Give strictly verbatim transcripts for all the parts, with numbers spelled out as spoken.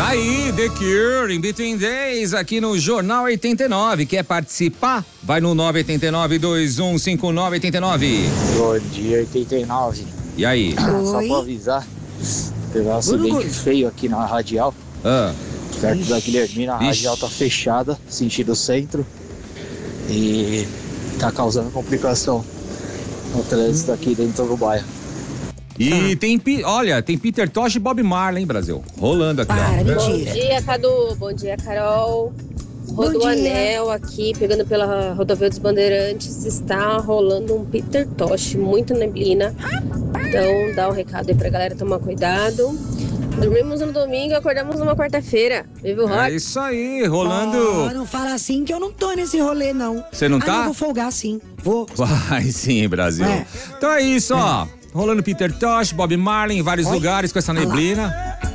Aí, The Cure, In Between Days, aqui no Jornal oitenta e nove. Quer participar? Vai no nove oito nove, dois um cinco nove oito nove. Bom dia, oitenta e nove. E aí? Só pra avisar, teve um acidente feio aqui na radial. Ah. Perto da Guilhermina, a radial tá fechada, sentido centro. E tá causando complicação no trânsito aqui dentro do bairro. E tem, olha, tem Peter Tosh e Bob Marley, hein, Brasil? Rolando aqui, Para, ó. mentira. Bom dia, Cadu. Bom dia, Carol. Rodoanel aqui, pegando pela rodovia dos Bandeirantes, está rolando um Peter Tosh, muito neblina. Então, dá um recado aí pra galera tomar cuidado. Dormimos no domingo e acordamos numa quarta-feira. Viva o rock. É isso aí, rolando. Oh, não fala assim que eu não tô nesse rolê, não. Você não tá? Ah, eu vou folgar sim. Vou. Vai sim, Brasil. É. Então é isso, ó. Rolando Peter Tosh, Bob Marley em vários Oi? lugares com essa neblina.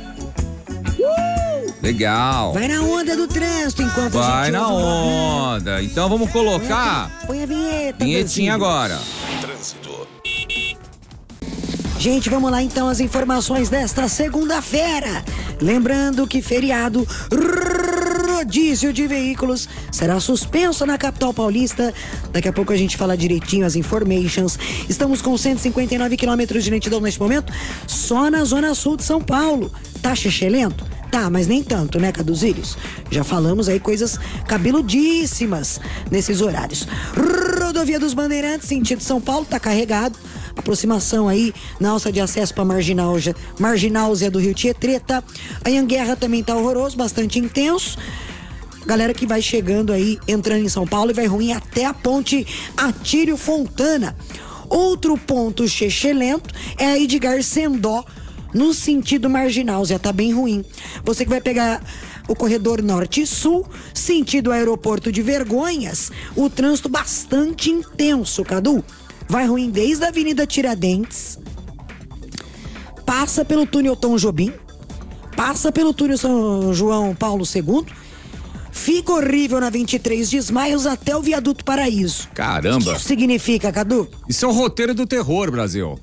Uh! Legal. Vai na onda do trânsito enquanto Vai a gente na ouve um onda. Então vamos colocar Põe a vinheta. vinhetinha Brasil. agora. Trânsito. Gente, vamos lá então as informações desta segunda-feira. Lembrando que feriado rodízio de veículos será suspenso na capital paulista. Daqui a pouco a gente fala direitinho as informations. Estamos com cento e cinquenta e nove quilômetros de lentidão neste momento, só na zona sul de São Paulo. Tá xexelento? Tá, mas nem tanto, né, Caduzírios? Já falamos aí coisas cabeludíssimas nesses horários. Rodovia dos Bandeirantes, sentido São Paulo, tá carregado. Aproximação aí na alça de acesso para Marginalzia, Marginalzia do Rio Tietreta. A Anhanguerra também tá horroroso, bastante intenso. Galera que vai chegando aí, entrando em São Paulo e vai ruim até a ponte Atílio Fontana. Outro ponto xexelento é a Edgar Sendó, no sentido Marginalzia, tá bem ruim. Você que vai pegar o corredor norte e sul, sentido aeroporto de Vergonhas, o trânsito bastante intenso, Cadu. Vai ruim desde a Avenida Tiradentes, passa pelo túnel Tom Jobim, passa pelo túnel São João Paulo segundo, fica horrível na vinte e três de Ismaios até o viaduto Paraíso. Caramba. O que isso significa, Cadu? Isso é o roteiro do terror, Brasil.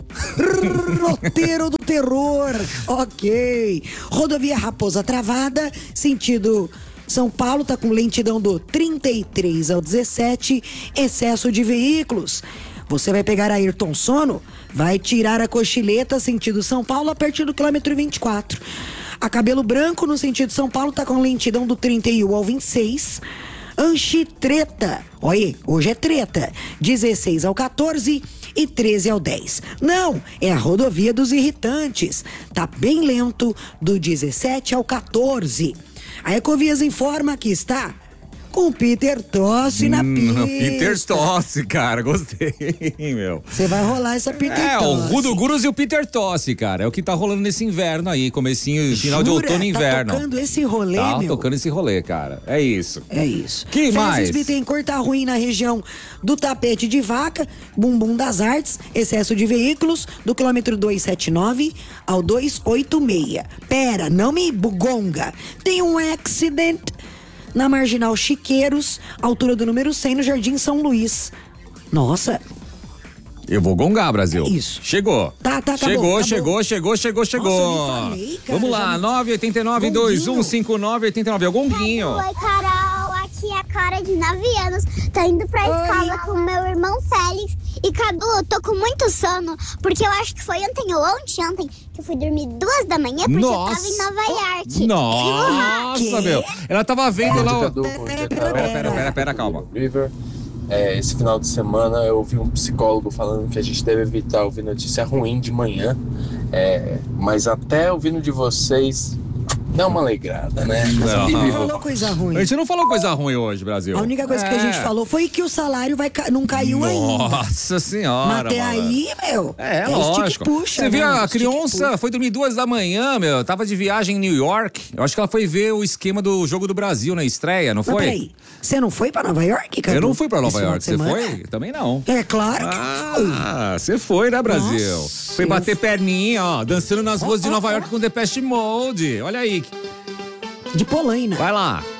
Roteiro do terror, ok. Rodovia Raposa Travada, sentido São Paulo, tá com lentidão do trinta e três ao dezessete, excesso de veículos. Você vai pegar a Ayrton Sono, vai tirar a cochileta, sentido São Paulo, a partir do quilômetro vinte e quatro. A Cabelo Branco, no sentido São Paulo, tá com lentidão do trinta e um ao vinte e seis. Anchitreta, olha, hoje é treta, dezesseis ao quatorze e treze ao dez. Não, é a rodovia dos irritantes, tá bem lento do dezessete ao quatorze. A Ecovias informa que está com o Peter Tosse na pista. Hum, Peter Tosse, cara, gostei, meu. Você vai rolar essa Peter É, Tosse. o Rudo Gurus e o Peter Tosse, cara, é o que tá rolando nesse inverno aí, comecinho, final de Jura? outono e inverno. Tá tocando esse rolê, Tá meu? tocando esse rolê, cara, é isso. É isso. Que mais? Bittencourt tá ruim na região do Tapete de Vaca, Bumbum das Artes, excesso de veículos, do quilômetro duzentos e setenta e nove ao duzentos e oitenta e seis. Pera, não me bugonga. Tem um acident na Marginal Chiqueiros, altura do número cem, no Jardim São Luís. Nossa. Eu vou gongar, Brasil. É isso. Chegou. Tá, tá, tá Chegou, bom, tá chegou, bom. chegou, chegou, chegou. Nossa, eu me falei, cara, Vamos já lá, me- nove oito nove, dois um cinco nove oito nove. É o gonguinho. Oi, Carol, aqui é a Clara de nove anos. Tô indo pra escola com meu irmão Félix. E Cadu, eu tô com muito sono, porque eu acho que foi ontem ou ontem, ontem, que eu fui dormir duas da manhã, porque Nossa. eu tava em Nova York. Nossa, meu. Ela tava vendo lá. o- Cadu, bom dia, Carol. Pera, pera, pera, pera, calma. River. É, esse final de semana eu ouvi um psicólogo falando que a gente deve evitar ouvir notícia ruim de manhã, é, mas até ouvindo de vocês dá uma alegrada, né? Não. E Não viva- falou coisa ruim. A gente não falou coisa ruim hoje, Brasil. A única coisa que a gente É. falou foi que o salário vai ca... não caiu ainda. Nossa senhora, Mas até mano. aí, meu. É, estique lógico. puxa, Você viu, né? a Estique criança puxa. foi dormir duas da manhã, meu. Tava de viagem em New York. Eu acho que ela foi ver o esquema do Jogo do Brasil na estreia, não Mas foi? peraí, você não foi pra Nova York, cara? Eu não fui pra Nova Esse final York. de Você semana? foi? Também não. É claro que foi. Ah, você foi, né, Brasil? Nossa, foi eu bater perninha, ó, dançando nas ruas de Nova York com Depeche Mode. Olha aí. De Polaina. Vai lá.